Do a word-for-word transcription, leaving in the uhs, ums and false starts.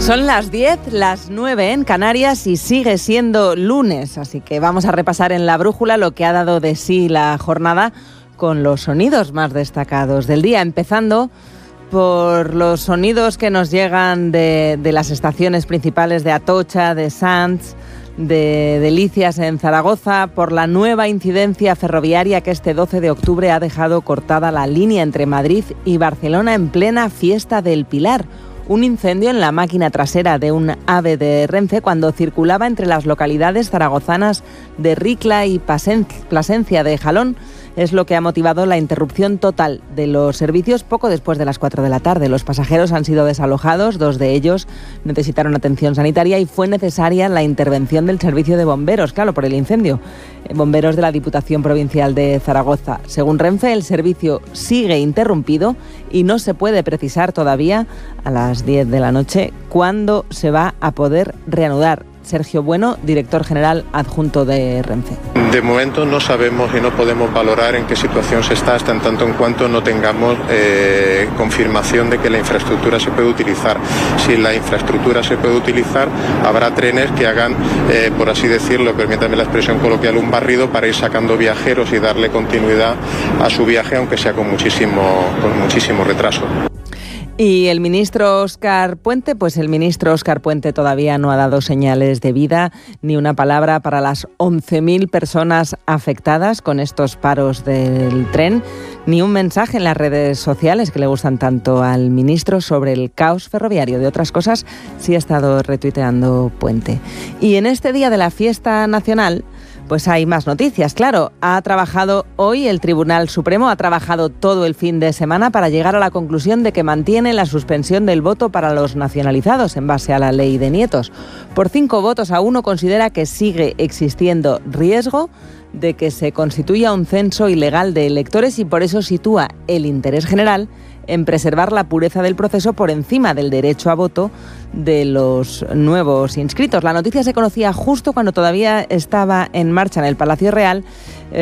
Son las diez, las nueve en Canarias y sigue siendo lunes, así que vamos a repasar en la brújula lo que ha dado de sí la jornada con los sonidos más destacados del día, empezando por los sonidos que nos llegan de, de las estaciones principales de Atocha, de Sants, de Delicias en Zaragoza, por la nueva incidencia ferroviaria que este doce de octubre ha dejado cortada la línea entre Madrid y Barcelona en plena fiesta del Pilar. Un incendio en la máquina trasera de un AVE de Renfe cuando circulaba entre las localidades zaragozanas de Ricla y Plasencia de Jalón es lo que ha motivado la interrupción total de los servicios poco después de las cuatro de la tarde. Los pasajeros han sido desalojados, dos de ellos necesitaron atención sanitaria y fue necesaria la intervención del servicio de bomberos, claro, por el incendio. Bomberos de la Diputación Provincial de Zaragoza. Según Renfe, el servicio sigue interrumpido y no se puede precisar todavía a las diez de la noche cuándo se va a poder reanudar. Sergio Bueno, director general adjunto de Renfe. De momento no sabemos y no podemos valorar en qué situación se está hasta en tanto en cuanto no tengamos eh, confirmación de que la infraestructura se puede utilizar. Si la infraestructura se puede utilizar, habrá trenes que hagan, eh, por así decirlo, permítame la expresión coloquial, un barrido para ir sacando viajeros y darle continuidad a su viaje, aunque sea con muchísimo, con muchísimo retraso. Y el ministro Óscar Puente, pues el ministro Óscar Puente todavía no ha dado señales de vida ni una palabra para las once mil personas afectadas con estos paros del tren, ni un mensaje en las redes sociales que le gustan tanto al ministro sobre el caos ferroviario. De otras cosas sí ha estado retuiteando Puente. Y en este día de la fiesta nacional, pues hay más noticias, claro. Ha trabajado hoy el Tribunal Supremo, ha trabajado todo el fin de semana para llegar a la conclusión de que mantiene la suspensión del voto para los nacionalizados en base a la ley de nietos. Por cinco votos a uno considera que sigue existiendo riesgo de que se constituya un censo ilegal de electores y por eso sitúa el interés general en preservar la pureza del proceso por encima del derecho a voto de los nuevos inscritos. La noticia se conocía justo cuando todavía estaba en marcha en el Palacio Real